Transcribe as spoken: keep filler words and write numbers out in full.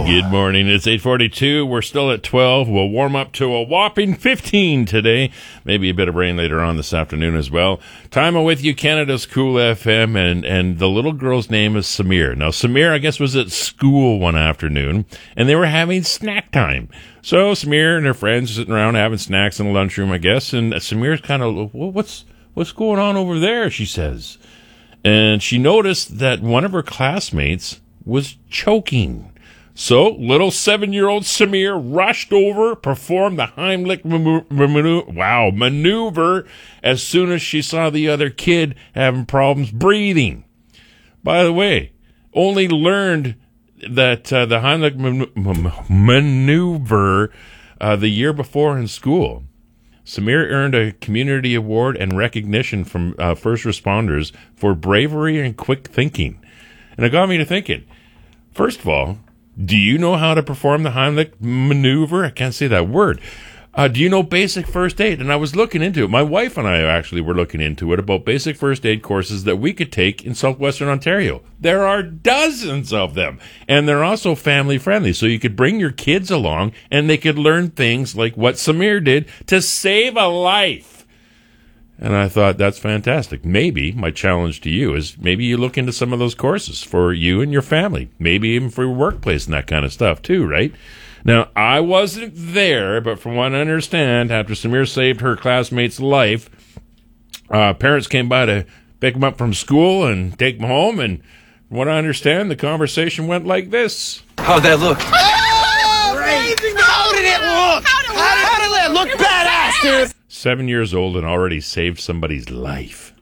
Good morning. It's eight forty-two. We're still at twelve. We'll warm up to a whopping fifteen today. Maybe a bit of rain later on this afternoon as well. Time I'm with you, Canada's Cool F M, and, and the little girl's name is Samir. Now, Samir, I guess, was at school one afternoon, and they were having snack time. So Samir and her friends are sitting around having snacks in the lunchroom, I guess, and Samir's kind of, well, what's, what's going on over there, she says. And she noticed that one of her classmates was choking. So, little seven-year-old Samir rushed over, performed the Heimlich maneuver, wow, maneuver as soon as she saw the other kid having problems breathing. By the way, only learned that uh, the Heimlich man- maneuver uh, the year before in school. Samir earned a community award and recognition from uh, first responders for bravery and quick thinking. And it got me to thinking, first of all, do you know how to perform the Heimlich maneuver? I can't say that word. Uh, do you know basic first aid? And I was looking into it. My wife and I actually were looking into it about basic first aid courses that we could take in southwestern Ontario. There are dozens of them. And they're also family friendly. So you could bring your kids along and they could learn things like what Samir did to save a life. And I thought, that's fantastic. Maybe my challenge to you is maybe you look into some of those courses for you and your family, maybe even for your workplace and that kind of stuff too, right? Now, I wasn't there, but from what I understand, after Samir saved her classmate's life, uh, parents came by to pick him up from school and take him home. And from what I understand, the conversation went like this. How'd that look? Oh, amazing! How did it look? How did, how did it look? Badass, dude! Seven years old and already saved somebody's life.